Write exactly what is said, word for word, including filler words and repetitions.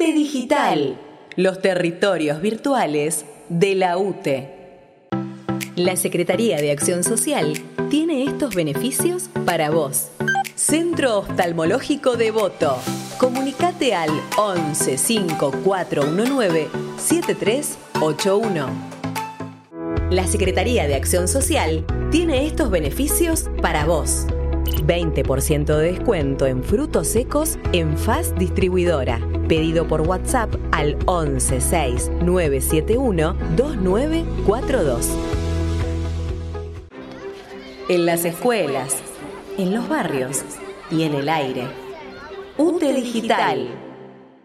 UTE Digital, los territorios virtuales de la UTE. La Secretaría de Acción Social tiene estos beneficios para vos. Centro Oftalmológico Devoto. Comunicate al once cinco cuatro uno nueve siete tres ocho uno. La Secretaría de Acción Social tiene estos beneficios para vos. veinte por ciento de descuento en frutos secos en F A S Distribuidora. Pedido por WhatsApp al once seis nueve siete uno dos nueve cuatro dos. En las escuelas, en los barrios y en el aire. UTE Digital.